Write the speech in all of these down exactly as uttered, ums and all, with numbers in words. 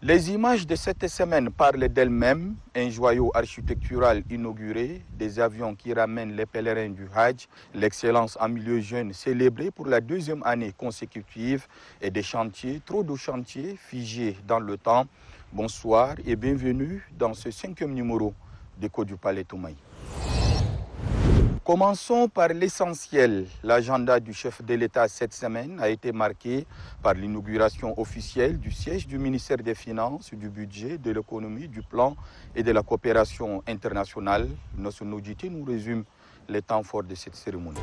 Les images de cette semaine parlent d'elles-mêmes. Un joyau architectural inauguré, des avions qui ramènent les pèlerins du Hajj, l'excellence en milieu jeune célébrée pour la deuxième année consécutive et des chantiers, trop de chantiers figés dans le temps. Bonsoir et bienvenue dans ce cinquième numéro d'Écho du Palais Toumaï. Commençons par l'essentiel. L'agenda du chef de l'État cette semaine a été marqué par l'inauguration officielle du siège du ministère des Finances, du Budget, de l'Économie, du Plan et de la Coopération internationale. Notre audité nous résume les temps forts de cette cérémonie.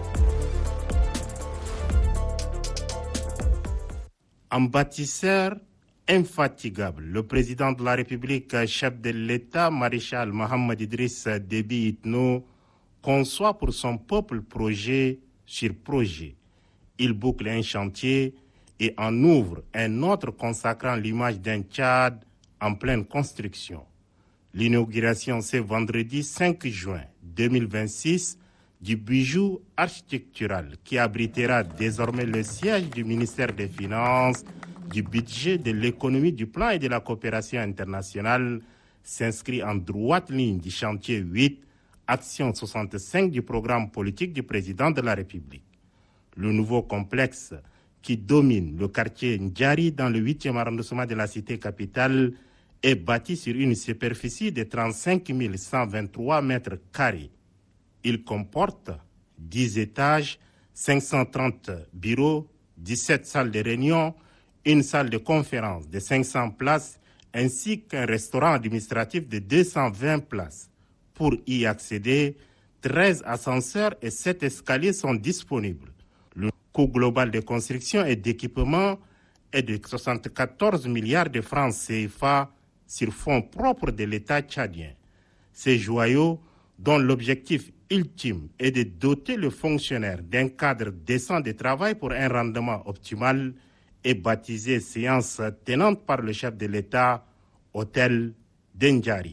En bâtisseur infatigable, le président de la République, chef de l'État, maréchal Mohamed Idriss Déby Itno, conçoit pour son peuple projet sur projet. Il boucle un chantier et en ouvre un autre consacrant l'image d'un Tchad en pleine construction. L'inauguration, c'est vendredi cinq juin deux mille vingt-six du bijou architectural qui abritera désormais le siège du ministère des Finances, du Budget, de l'Économie, du Plan et de la Coopération internationale, s'inscrit en droite ligne du chantier huit, Action soixante-cinq du programme politique du président de la République. Le nouveau complexe qui domine le quartier Ndjari dans le huitième arrondissement de la cité capitale est bâti sur une superficie de trente-cinq mille cent vingt-trois mètres carrés. Il comporte dix étages, cinq cent trente bureaux, dix-sept salles de réunion, une salle de conférence de cinq cents places ainsi qu'un restaurant administratif de deux cent vingt places. Pour y accéder, treize ascenseurs et sept escaliers sont disponibles. Le coût global de construction et d'équipement est de soixante-quatorze milliards de francs C F A sur fonds propres de l'État tchadien. Ces joyaux, dont l'objectif ultime est de doter le fonctionnaire d'un cadre décent de travail pour un rendement optimal, est baptisé séance tenante par le chef de l'État, Hôtel d'Ndjari.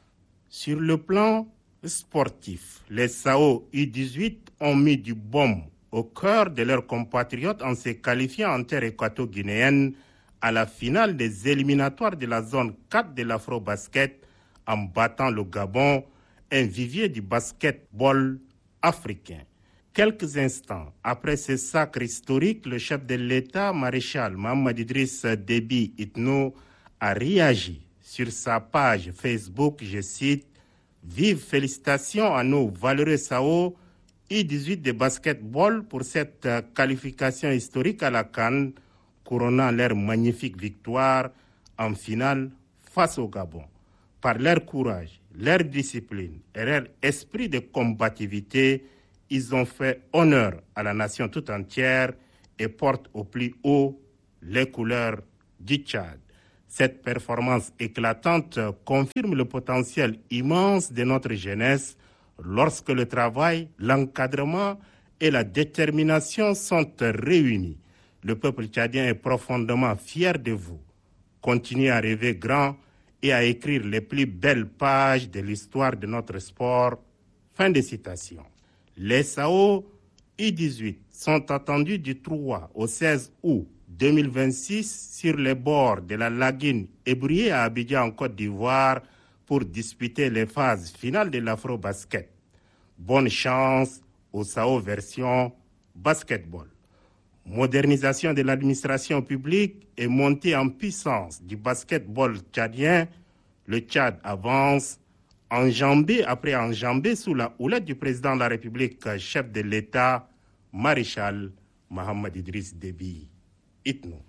Sur le plan sportif, les S A O U dix-huit ont mis du baume au cœur de leurs compatriotes en se qualifiant en terre équato-guinéenne à la finale des éliminatoires de la zone quatre de l'Afro-Basket en battant le Gabon, un vivier du basketball africain. Quelques instants après ce sacre historique, le chef de l'État, maréchal Mohamed Idriss Déby Itno, a réagi sur sa page Facebook, je cite, « Vive félicitations à nos valeureux S A O U dix-huit de basketball pour cette qualification historique à la CAN, couronnant leur magnifique victoire en finale face au Gabon. Par leur courage, leur discipline et leur esprit de combativité, ils ont fait honneur à la nation tout entière et portent au plus haut les couleurs du Tchad. » Cette performance éclatante confirme le potentiel immense de notre jeunesse lorsque le travail, l'encadrement et la détermination sont réunis. Le peuple tchadien est profondément fier de vous. Continuez à rêver grand et à écrire les plus belles pages de l'histoire de notre sport. Fin de citation. Les S A O U dix-huit sont attendus du trois au seize août deux mille vingt-six sur les bords de la lagune Ebroué à Abidjan en Côte d'Ivoire pour disputer les phases finales de l'Afro-Basket. Bonne chance au S A O version basketball. Modernisation de l'administration publique et montée en puissance du basketball tchadien, le Tchad avance, enjambé après enjambé sous la houlette du président de la République, chef de l'État, maréchal Mohamed Idriss Déby Itno.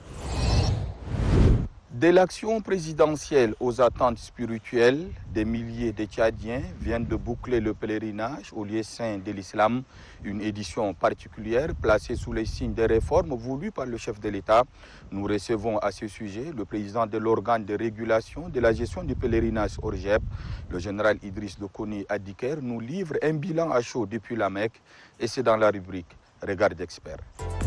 De l'action présidentielle aux attentes spirituelles, des milliers de Tchadiens viennent de boucler le pèlerinage au lieu saint de l'islam, une édition particulière placée sous les signes des réformes voulues par le chef de l'État. Nous recevons à ce sujet le président de l'organe de régulation de la gestion du pèlerinage ORGEP, le général Idriss Dokoni Adiker, nous livre un bilan à chaud depuis la Mecque et c'est dans la rubrique Regard d'expert.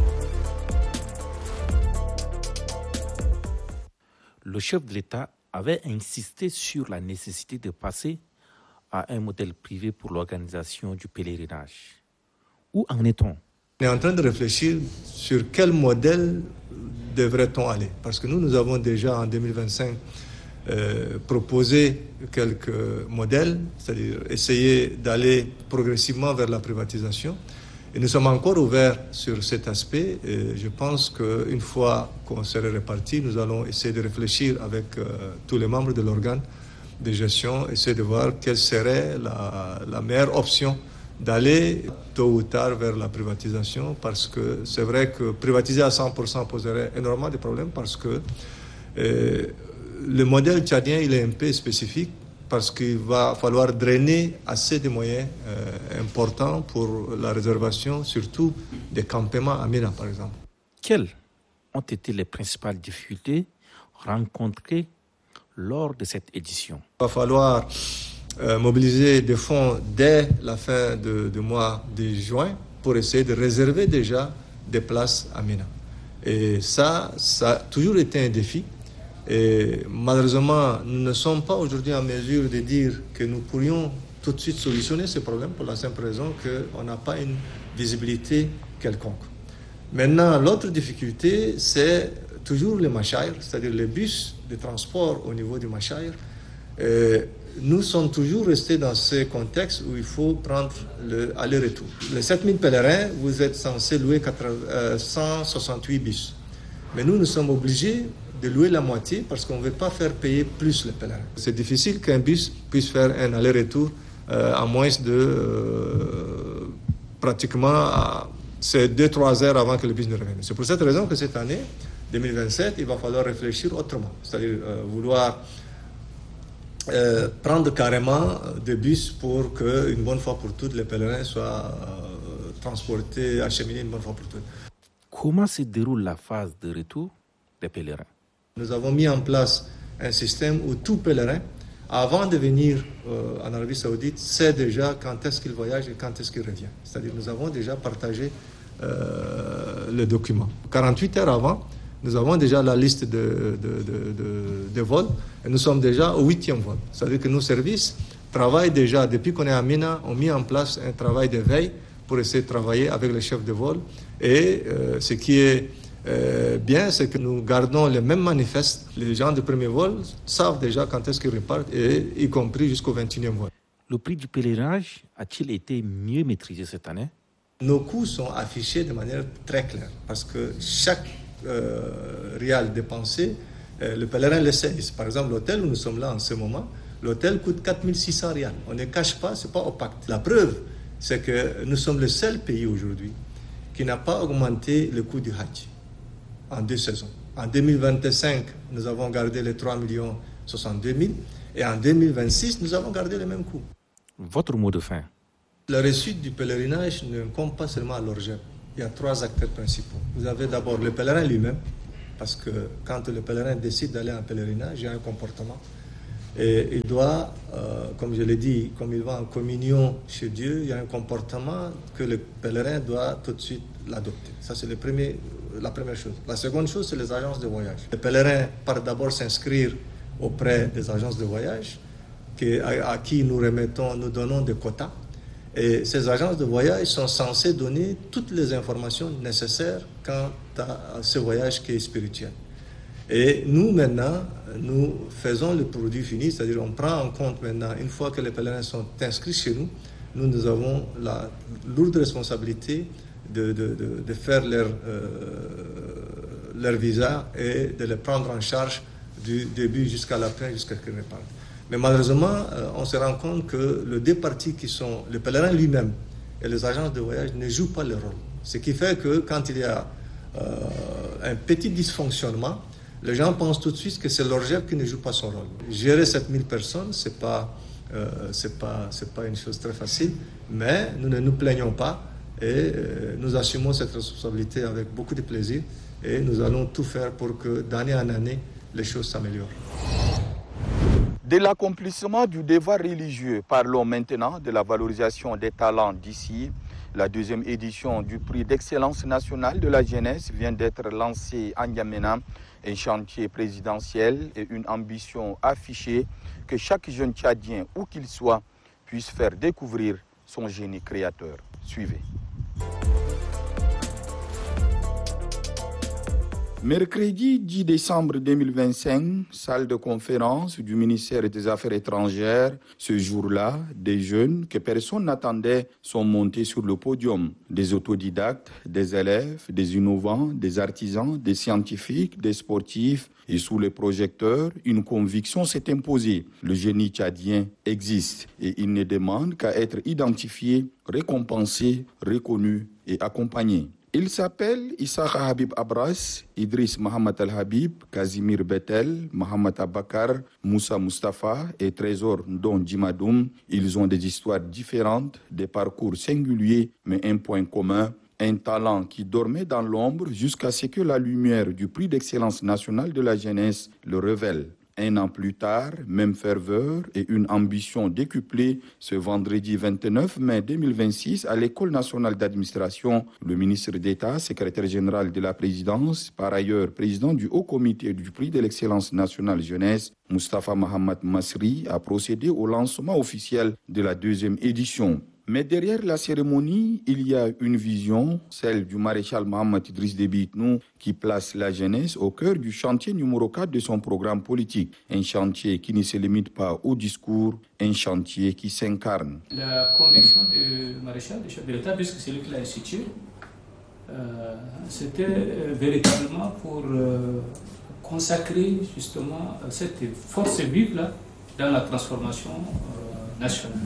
Le chef de l'État avait insisté sur la nécessité de passer à un modèle privé pour l'organisation du pèlerinage. Où en est-on ? On est en train de réfléchir sur quel modèle devrait-on aller? Parce que nous, nous avons déjà en deux mille vingt-cinq euh, proposé quelques modèles, c'est-à-dire essayer d'aller progressivement vers la privatisation. Et nous sommes encore ouverts sur cet aspect. Et je pense qu'une fois qu'on serait répartis, nous allons essayer de réfléchir avec euh, tous les membres de l'organe de gestion, essayer de voir quelle serait la, la meilleure option d'aller tôt ou tard vers la privatisation, parce que c'est vrai que privatiser à cent pour cent poserait énormément de problèmes, parce que euh, le modèle tchadien, il est un peu spécifique, parce qu'il va falloir drainer assez de moyens euh, importants pour la réservation, surtout des campements à Ména, par exemple. Quelles ont été les principales difficultés rencontrées lors de cette édition? Il va falloir euh, mobiliser des fonds dès la fin du de, de mois de juin pour essayer de réserver déjà des places à Ména. Et ça, ça a toujours été un défi. Et malheureusement, nous ne sommes pas aujourd'hui en mesure de dire que nous pourrions tout de suite solutionner ce problème pour la simple raison qu'on n'a pas une visibilité quelconque. Maintenant, l'autre difficulté, c'est toujours les machaïrs, c'est-à-dire les bus de transport au niveau du machaïr. Nous sommes toujours restés dans ce contexte où il faut prendre le aller-retour. Les sept mille pèlerins, vous êtes censés louer cent soixante-huit bus. Mais nous, nous sommes obligés de louer la moitié parce qu'on ne veut pas faire payer plus les pèlerins. C'est difficile qu'un bus puisse faire un aller-retour euh, en moins de euh, pratiquement à, c'est deux trois heures avant que le bus ne revienne. C'est pour cette raison que cette année, deux mille vingt-sept, il va falloir réfléchir autrement. C'est-à-dire euh, vouloir euh, prendre carrément des bus pour qu'une bonne fois pour toutes, les pèlerins soient euh, transportés, acheminés une bonne fois pour toutes. Comment se déroule la phase de retour des pèlerins? Nous avons mis en place un système où tout pèlerin, avant de venir euh, en Arabie Saoudite, sait déjà quand est-ce qu'il voyage et quand est-ce qu'il revient. C'est-à-dire nous avons déjà partagé euh, le document. quarante-huit heures avant, nous avons déjà la liste de, de, de, de, de vols et nous sommes déjà au huitième vol. C'est-à-dire que nos services travaillent déjà, depuis qu'on est à Ména, ont mis en place un travail de veille pour essayer de travailler avec les chefs de vol. Et euh, ce qui est Euh, bien, c'est que nous gardons les mêmes manifestes. Les gens du premier vol savent déjà quand est-ce qu'ils repartent, et, y compris jusqu'au vingt et unième vol. Le prix du pèlerinage a-t-il été mieux maîtrisé cette année? Nos coûts sont affichés de manière très claire, parce que chaque euh, rial dépensé, euh, le pèlerin le sait. Par exemple, l'hôtel où nous sommes là en ce moment, l'hôtel coûte quatre mille six cents rials. On ne cache pas, ce n'est pas opaque. La preuve, c'est que nous sommes le seul pays aujourd'hui qui n'a pas augmenté le coût du Hajj en deux saisons. En deux mille vingt-cinq, nous avons gardé les trois millions soixante-deux mille et en deux mille vingt-six, nous avons gardé le même coût. Votre mot de fin? La réussite du pèlerinage ne compte pas seulement à l'orgère. Il y a trois acteurs principaux. Vous avez d'abord le pèlerin lui-même, parce que quand le pèlerin décide d'aller en pèlerinage, il y a un comportement. Et il doit, euh, comme je l'ai dit, comme il va en communion chez Dieu, il y a un comportement que le pèlerin doit tout de suite l'adopter. Ça, c'est le premier, la première chose. La seconde chose, c'est les agences de voyage. Le pèlerin part d'abord s'inscrire auprès des agences de voyage qui, à, à qui nous remettons, nous donnons des quotas. Et ces agences de voyage sont censées donner toutes les informations nécessaires quant à ce voyage qui est spirituel. Et nous, maintenant, nous faisons le produit fini, c'est-à-dire on prend en compte maintenant, une fois que les pèlerins sont inscrits chez nous, nous, nous avons la lourde responsabilité de, de, de, de faire leur, euh, leur visa et de les prendre en charge du début jusqu'à la fin, jusqu'à ce qu'ils repartent. Mais malheureusement, on se rend compte que les deux parties qui sont le pèlerin lui-même et les agences de voyage ne jouent pas leur rôle. Ce qui fait que quand il y a euh, un petit dysfonctionnement, les gens pensent tout de suite que c'est l'orgère qui ne joue pas son rôle. Gérer sept mille personnes, ce n'est pas, euh, c'est pas, c'est pas une chose très facile, mais nous ne nous plaignons pas et euh, nous assumons cette responsabilité avec beaucoup de plaisir et nous allons tout faire pour que d'année en année, les choses s'améliorent. De l'accomplissement du devoir religieux, parlons maintenant de la valorisation des talents d'ici. La deuxième édition du prix d'excellence nationale de la jeunesse vient d'être lancée à N'Djamena, un chantier présidentiel et une ambition affichée que chaque jeune Tchadien, où qu'il soit, puisse faire découvrir son génie créateur. Suivez. Mercredi dix décembre deux mille vingt-cinq, salle de conférence du ministère des Affaires étrangères. Ce jour-là, des jeunes que personne n'attendait sont montés sur le podium. Des autodidactes, des élèves, des innovants, des artisans, des scientifiques, des sportifs. Et sous les projecteurs, une conviction s'est imposée. Le génie tchadien existe et il ne demande qu'à être identifié, récompensé, reconnu et accompagné. Il s'appelle Issakha Habib Abras, Idriss Mohamed Al-Habib, Kazimir Betel, Mohamed Abakar, Moussa Mustafa et Trésor Ndon Djimadoum. Ils ont des histoires différentes, des parcours singuliers, mais un point commun, un talent qui dormait dans l'ombre jusqu'à ce que la lumière du prix d'excellence nationale de la jeunesse le révèle. Un an plus tard, même ferveur et une ambition décuplée, ce vendredi vingt-neuf mai deux mille vingt-six, à l'École nationale d'administration, le ministre d'État, secrétaire général de la présidence, par ailleurs président du Haut Comité du prix de l'excellence nationale jeunesse, Moustapha Mohamed Masri, a procédé au lancement officiel de la deuxième édition. Mais derrière la cérémonie, il y a une vision, celle du maréchal Mohamed Idriss Déby Itno, qui place la jeunesse au cœur du chantier numéro quatre de son programme politique. Un chantier qui ne se limite pas au discours, un chantier qui s'incarne. La conviction du maréchal, du chef de l'État, puisque c'est lui qui l'a institué, euh, c'était euh, véritablement pour euh, consacrer justement cette force vive-là dans la transformation euh, nationale.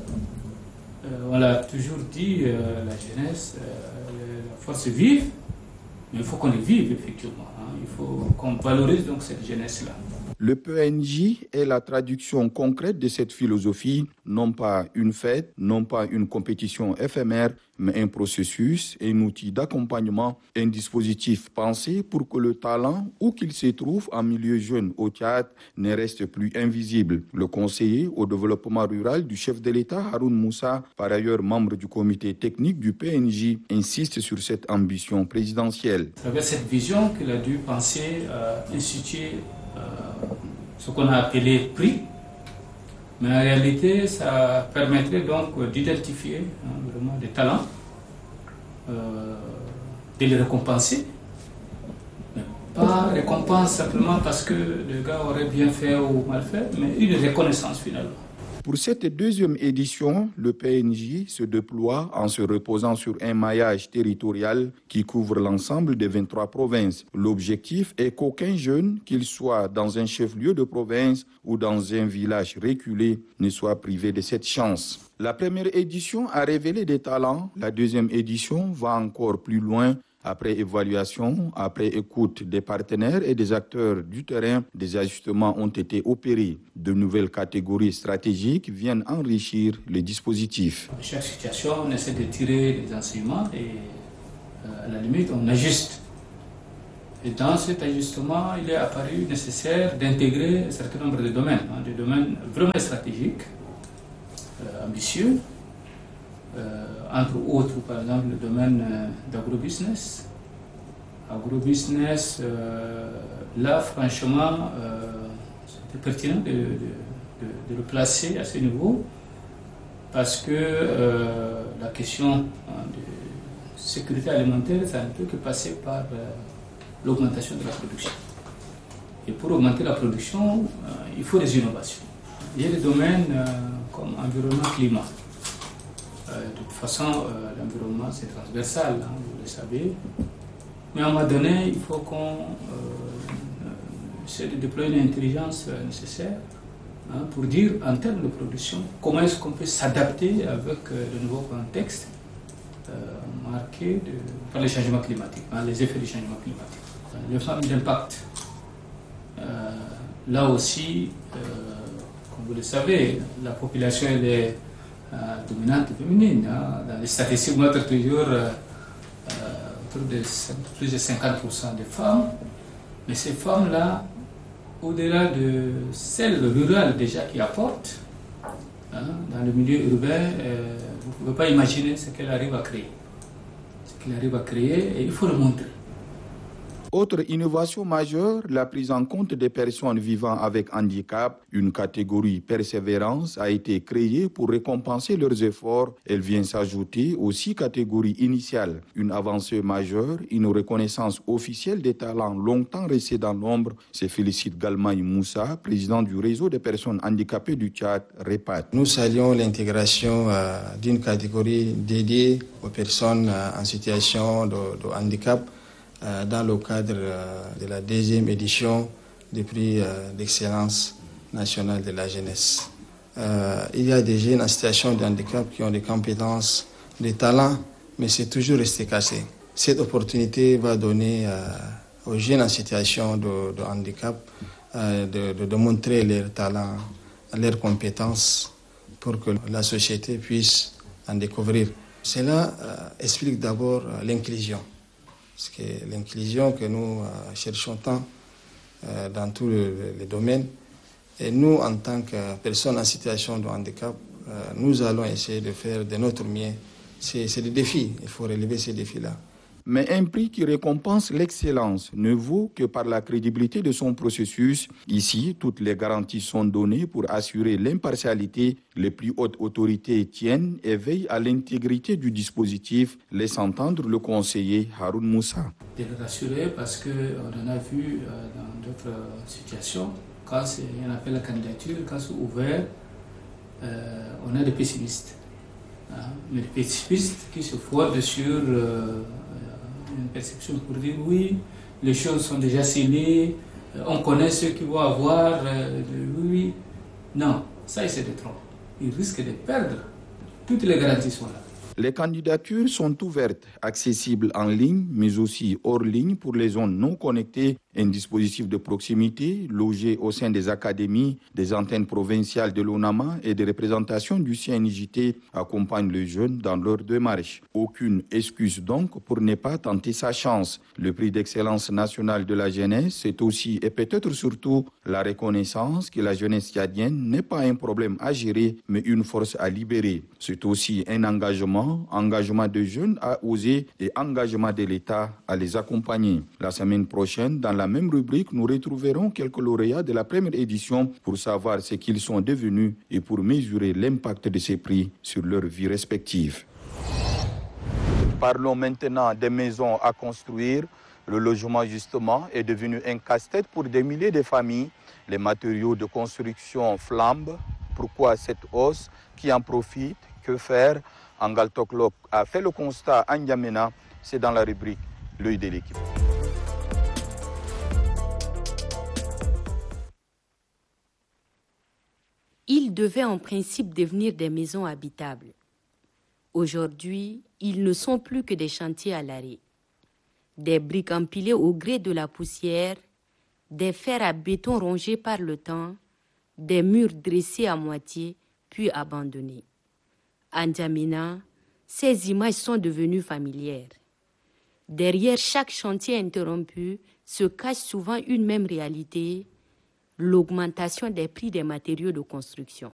Euh, on l'a toujours dit, euh, la jeunesse, euh, la force vive, mais il faut qu'on les vive effectivement. Hein. Il faut qu'on valorise donc cette jeunesse-là. Le P N J est la traduction concrète de cette philosophie, non pas une fête, non pas une compétition éphémère, mais un processus, un outil d'accompagnement, un dispositif pensé pour que le talent, où qu'il se trouve en milieu jeune au Tchad, ne reste plus invisible. Le conseiller au développement rural du chef de l'État, Haroun Moussa, par ailleurs membre du comité technique du P N J, insiste sur cette ambition présidentielle. À travers cette vision qu'il a dû penser à instituer euh, ce qu'on a appelé prix, mais en réalité, ça permettrait donc d'identifier hein, vraiment des talents, euh, de les récompenser. Mais pas récompense simplement parce que le gars aurait bien fait ou mal fait, mais une reconnaissance finalement. Pour cette deuxième édition, le P N J se déploie en se reposant sur un maillage territorial qui couvre l'ensemble des vingt-trois provinces. L'objectif est qu'aucun jeune, qu'il soit dans un chef-lieu de province ou dans un village reculé, ne soit privé de cette chance. La première édition a révélé des talents. La deuxième édition va encore plus loin. Après évaluation, après écoute des partenaires et des acteurs du terrain, des ajustements ont été opérés. De nouvelles catégories stratégiques viennent enrichir le dispositif. Dans chaque situation, on essaie de tirer les enseignements et euh, à la limite, on ajuste. Et dans cet ajustement, il est apparu nécessaire d'intégrer un certain nombre de domaines, hein, des domaines vraiment stratégiques, euh, ambitieux. Euh, entre autres, par exemple, le domaine euh, d'agrobusiness. Agrobusiness, euh, là, franchement, euh, c'était pertinent de, de, de, de le placer à ce niveau parce que euh, la question hein, de sécurité alimentaire, ça ne peut que passer par euh, l'augmentation de la production. Et pour augmenter la production, euh, il faut des innovations. Il y a des domaines euh, comme environnement-climat. Euh, de toute façon, euh, l'environnement, c'est transversal, hein, vous le savez. Mais à un moment donné, il faut qu'on euh, essaie de déployer une intelligence euh, nécessaire hein, pour dire, en termes de production, comment est-ce qu'on peut s'adapter avec euh, le nouveau contexte euh, marqué de, par les changements climatiques, hein, les effets du changement climatique. Les femmes d'impact. Euh, là aussi, euh, comme vous le savez, la population elle est Euh, dominante féminine. Hein. Dans les statistiques, on montre toujours euh, euh, autour de plus de cinquante pour cent de femmes. Mais ces femmes-là, au-delà de celles rurales déjà qui apportent, hein, dans le milieu urbain, euh, vous ne pouvez pas imaginer ce qu'elles arrivent à créer. Ce qu'elles arrivent à créer, et il faut le montrer. Autre innovation majeure, la prise en compte des personnes vivant avec handicap. Une catégorie persévérance a été créée pour récompenser leurs efforts. Elle vient s'ajouter aux six catégories initiales. Une avancée majeure, une reconnaissance officielle des talents longtemps restés dans l'ombre, se félicite Galmaï Moussa, président du réseau des personnes handicapées du Tchad, REPAD. Nous saluons l'intégration euh, d'une catégorie dédiée aux personnes euh, en situation de, de handicap dans le cadre de la deuxième édition du prix d'excellence nationale de la jeunesse. Euh, il y a des jeunes en situation de handicap qui ont des compétences, des talents, mais c'est toujours resté cassé. Cette opportunité va donner euh, aux jeunes en situation de, de handicap euh, de, de, de montrer leurs talents, leurs compétences pour que la société puisse en découvrir. Cela euh, explique d'abord euh, l'inclusion. Parce que l'inclusion que nous euh, cherchons tant euh, dans tous les, les domaines, et nous, en tant que personnes en situation de handicap, euh, nous allons essayer de faire de notre mieux. C'est, c'est des défis, il faut relever ces défis-là. Mais un prix qui récompense l'excellence ne vaut que par la crédibilité de son processus. Ici, toutes les garanties sont données pour assurer l'impartialité. Les plus hautes autorités tiennent et veillent à l'intégrité du dispositif, laisse entendre le conseiller Haroun Moussa. De le rassurer parce qu'on en a vu euh, dans d'autres situations, quand c'est un appel à candidature, quand c'est ouvert, euh, on a des pessimistes. Hein, mais des pessimistes qui se fondent sur euh, une perception pour dire oui, les choses sont déjà scellées, on connaît ceux qui vont avoir, euh, oui, oui. Non, ça c'est de trop. Ils risquent de perdre. Toutes les garanties sont là. Les candidatures sont ouvertes, accessibles en ligne, mais aussi hors ligne pour les zones non connectées. Un dispositif de proximité logé au sein des académies, des antennes provinciales de l'ONAMA et des représentations du C N J T accompagne les jeunes dans leur démarche. Aucune excuse donc pour ne pas tenter sa chance. Le prix d'excellence nationale de la jeunesse, c'est aussi et peut-être surtout la reconnaissance que la jeunesse tchadienne n'est pas un problème à gérer, mais une force à libérer. C'est aussi un engagement, engagement des jeunes à oser et engagement de l'État à les accompagner. La semaine prochaine, dans la même rubrique, nous retrouverons quelques lauréats de la première édition pour savoir ce qu'ils sont devenus et pour mesurer l'impact de ces prix sur leur vie respective. Parlons maintenant des maisons à construire. Le logement, justement, est devenu un casse-tête pour des milliers de familles. Les matériaux de construction flambent. Pourquoi cette hausse? Qui en profite? Que faire? Angal Toklok a fait le constat à N'Djamena. C'est dans la rubrique L'œil de l'équipe. Ils devaient en principe devenir des maisons habitables. Aujourd'hui, ils ne sont plus que des chantiers à l'arrêt. Des briques empilées au gré de la poussière, des fers à béton rongés par le temps, des murs dressés à moitié, puis abandonnés. À N'Djamena, ces images sont devenues familières. Derrière chaque chantier interrompu se cache souvent une même réalité, l'augmentation des prix des matériaux de construction.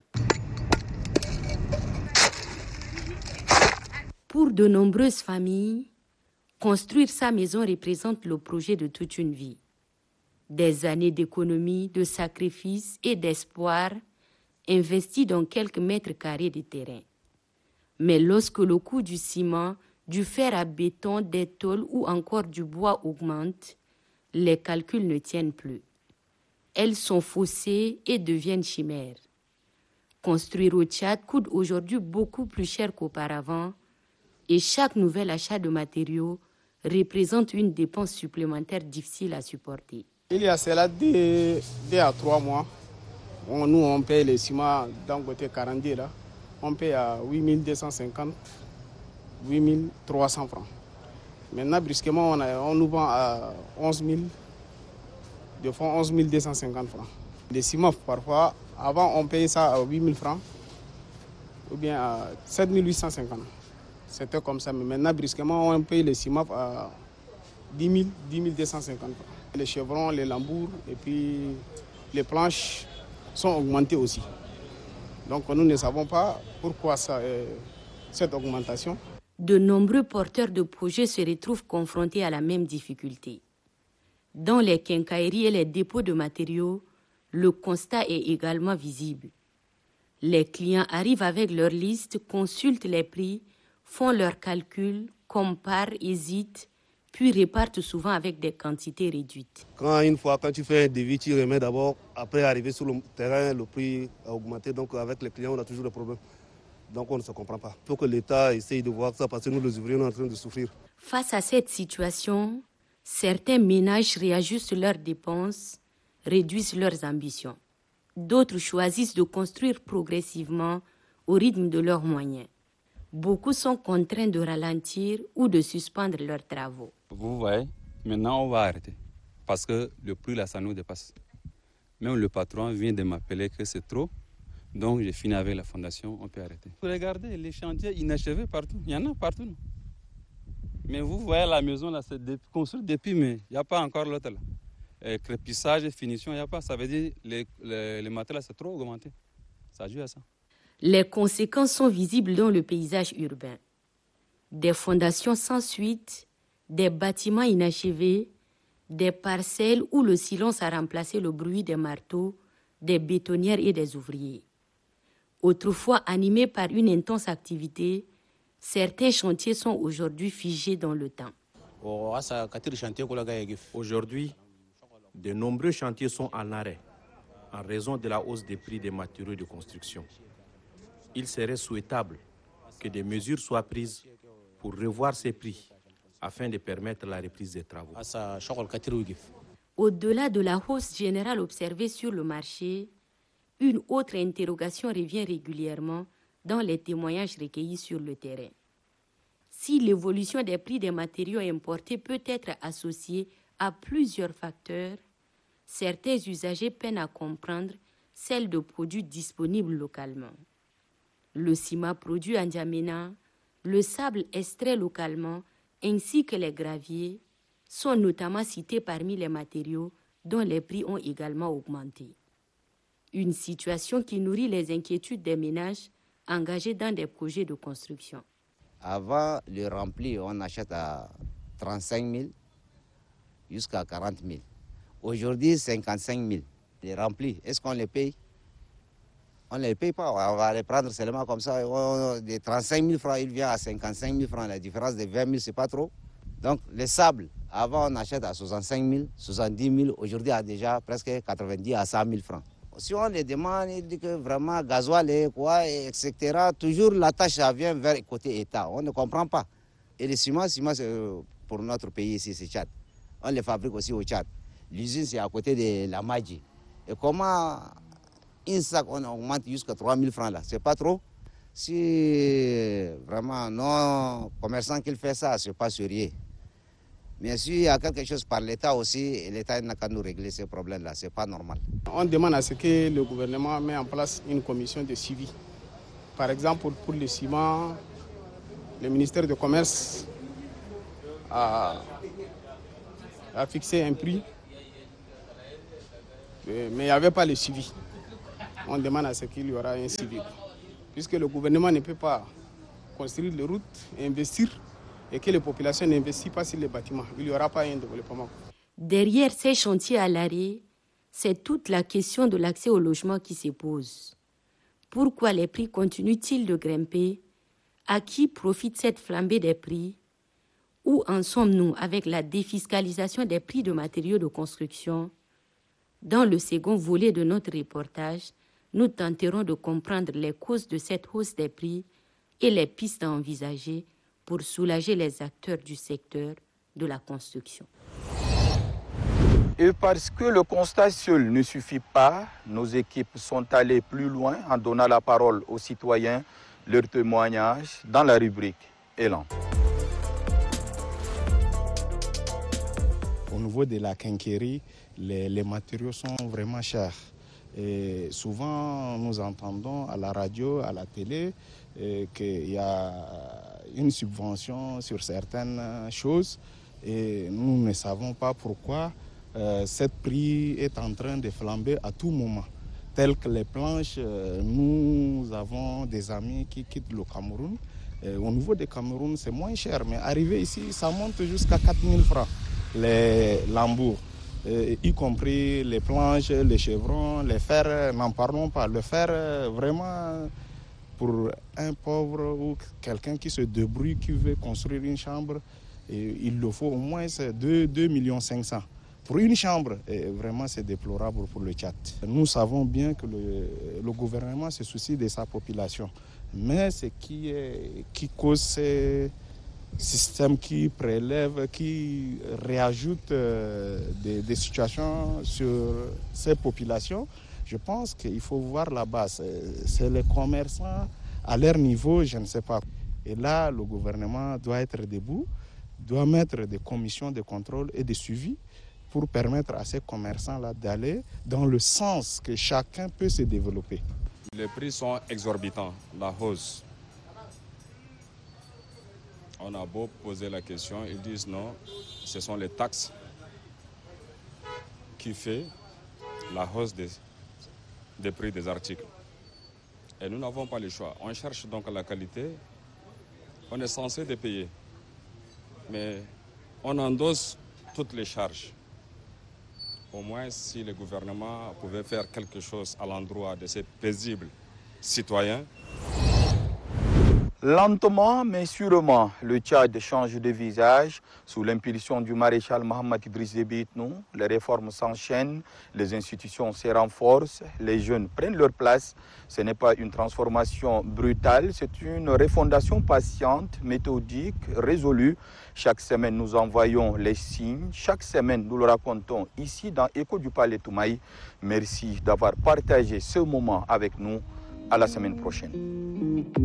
Pour de nombreuses familles, construire sa maison représente le projet de toute une vie. Des années d'économie, de sacrifices et d'espoir investis dans quelques mètres carrés de terrain. Mais lorsque le coût du ciment, du fer à béton, des tôles ou encore du bois augmente, les calculs ne tiennent plus. Elles sont faussées et deviennent chimères. Construire au Tchad coûte aujourd'hui beaucoup plus cher qu'auparavant et chaque nouvel achat de matériaux représente une dépense supplémentaire difficile à supporter. Il y a cela deux, deux à trois mois. On, nous, on paye le ciment dans côté quarante, là. On paye à huit mille deux cent cinquante, huit mille trois cents francs. Maintenant, brusquement, on, a, on nous vend à onze mille, de fond onze mille deux cent cinquante francs. Les ciments, parfois, avant, on payait ça à huit mille francs ou bien à sept mille huit cent cinquante. C'était comme ça, mais maintenant, brusquement, on paye les ciments à dix mille, dix mille deux cent cinquante francs. Les chevrons, les lambours et puis les planches sont augmentées aussi. Donc nous ne savons pas pourquoi ça, euh, cette augmentation. De nombreux porteurs de projets se retrouvent confrontés à la même difficulté. Dans les quincailleries et les dépôts de matériaux, le constat est également visible. Les clients arrivent avec leur liste, consultent les prix, font leurs calculs, comparent, hésitent, puis repartent souvent avec des quantités réduites. Quand une fois, quand tu fais un devis, tu remets d'abord, après arriver sur le terrain, le prix a augmenté. Donc avec les clients, on a toujours des problèmes. Donc on ne se comprend pas. Il faut que l'État essaye de voir ça parce que nous, les ouvriers, on est en train de souffrir. Face à cette situation, certains ménages réajustent leurs dépenses, réduisent leurs ambitions. D'autres choisissent de construire progressivement au rythme de leurs moyens. Beaucoup sont contraints de ralentir ou de suspendre leurs travaux. Vous voyez, maintenant on va arrêter parce que le prix là, ça nous dépasse. Même le patron vient de m'appeler que c'est trop, donc j'ai fini avec la fondation, on peut arrêter. Regardez les chantiers inachevés partout, il y en a partout. Non? Mais vous voyez la maison là, c'est construit depuis, mais il n'y a pas encore l'autre là. Et crépissage et finition, il n'y a pas, ça veut dire que les, les, les matériaux c'est trop augmenté. Ça joue à ça. Les conséquences sont visibles dans le paysage urbain. Des fondations sans suite, des bâtiments inachevés, des parcelles où le silence a remplacé le bruit des marteaux, des bétonnières et des ouvriers. Autrefois animés par une intense activité, certains chantiers sont aujourd'hui figés dans le temps. Aujourd'hui, de nombreux chantiers sont en arrêt en raison de la hausse des prix des matériaux de construction. Il serait souhaitable que des mesures soient prises pour revoir ces prix afin de permettre la reprise des travaux. Au-delà de la hausse générale observée sur le marché, une autre interrogation revient régulièrement dans les témoignages recueillis sur le terrain. Si l'évolution des prix des matériaux importés peut être associée à plusieurs facteurs, certains usagers peinent à comprendre celle de produits disponibles localement. Le ciment produit en N'Djamena, le sable extrait localement, ainsi que les graviers, sont notamment cités parmi les matériaux dont les prix ont également augmenté. Une situation qui nourrit les inquiétudes des ménages engagés dans des projets de construction. Avant le rempli, on achète à trente-cinq mille jusqu'à quarante mille. Aujourd'hui, cinquante-cinq mille. Les remplis, est-ce qu'on les paye? On ne les paye pas, on va les prendre seulement comme ça. On, de trente-cinq mille francs, il vient à cinquante-cinq mille francs. La différence de vingt mille, ce n'est pas trop. Donc, les sables, avant, on achète à soixante-cinq mille, soixante-dix mille. Aujourd'hui, à déjà presque quatre-vingt-dix à cent mille francs. Si on les demande, il dit que vraiment, gasoil et quoi, et cetera, toujours la tâche ça vient vers le côté État. On ne comprend pas. Et le ciment, ciment c'est pour notre pays ici, c'est Tchad. On les fabrique aussi au Tchad. L'usine, c'est à côté de la Madji. Et comment une sac, on augmente jusqu'à trois mille francs là, c'est pas trop? Si vraiment non commerçant qui fait ça, c'est pas sérieux. Mais s'il y a quelque chose par l'État aussi, l'État n'a qu'à nous régler ces problèmes-là, c'est pas normal. On demande à ce que le gouvernement mette en place une commission de suivi. Par exemple, pour le ciment, le ministère du Commerce a, a fixé un prix, mais il n'y avait pas le suivi. On demande à ce qu'il y aura un suivi. Puisque le gouvernement ne peut pas construire les routes, investir, et que les populations n'investissent pas sur les bâtiments. Il n'y aura pas un développement. Derrière ces chantiers à l'arrêt, c'est toute la question de l'accès au logement qui se pose. Pourquoi les prix continuent-ils de grimper? À qui profite cette flambée des prix? Où en sommes-nous avec la défiscalisation des prix de matériaux de construction? Dans le second volet de notre reportage, nous tenterons de comprendre les causes de cette hausse des prix et les pistes à envisager pour soulager les acteurs du secteur de la construction. Et parce que le constat seul ne suffit pas, nos équipes sont allées plus loin en donnant la parole aux citoyens, leurs témoignages dans la rubrique Élan. Au niveau de la quincaillerie, les, les matériaux sont vraiment chers. Et souvent, nous entendons à la radio, à la télé, qu'il y a une subvention sur certaines choses et nous ne savons pas pourquoi euh, ce prix est en train de flamber à tout moment. Telles que les planches, euh, nous avons des amis qui quittent le Cameroun. Et au niveau du Cameroun, c'est moins cher, mais arrivé ici, ça monte jusqu'à quatre mille francs, les lambours. euh, y compris les planches, les chevrons, les fers, n'en parlons pas. Le fer, vraiment, pour un pauvre ou quelqu'un qui se débrouille, qui veut construire une chambre, et il le faut au moins deux millions cinq cents. Pour une chambre, et vraiment c'est déplorable pour le Tchad. Nous savons bien que le, le gouvernement se soucie de sa population, mais ce qui, est, qui cause ces systèmes qui prélèvent, qui réajoutent euh, des, des situations sur ces populations, je pense qu'il faut voir la base. C'est les commerçants à leur niveau, je ne sais pas. Et là, le gouvernement doit être debout, doit mettre des commissions de contrôle et de suivi pour permettre à ces commerçants-là d'aller dans le sens que chacun peut se développer. Les prix sont exorbitants, la hausse. On a beau poser la question, ils disent non, ce sont les taxes qui font la hausse des, des prix des articles. Et nous n'avons pas le choix. On cherche donc la qualité, on est censé les payer, mais on endosse toutes les charges. Au moins, si le gouvernement pouvait faire quelque chose à l'endroit de ces paisibles citoyens. Lentement mais sûrement, le Tchad change de visage. Sous l'impulsion du maréchal Mohamed Idriss Déby Itno, les réformes s'enchaînent, les institutions se renforcent, les jeunes prennent leur place. Ce n'est pas une transformation brutale, c'est une refondation patiente, méthodique, résolue. Chaque semaine, nous envoyons les signes. Chaque semaine, nous le racontons ici dans Écho du Palais Toumaï. Merci d'avoir partagé ce moment avec nous. À la semaine prochaine.